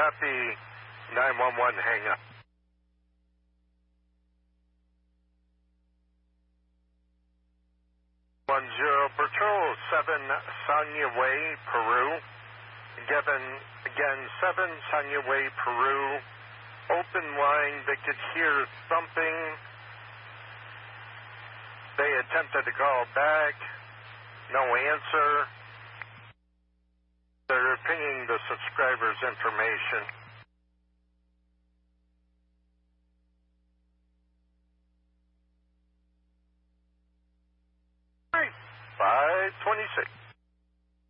Copy 911, hang up. 10 Patrol 7 Sonia Way, Peru. Again 7 Sonia Way, Peru. Open line, they could hear thumping. They attempted to call back. No answer. They're pinging the subscriber's information. 526.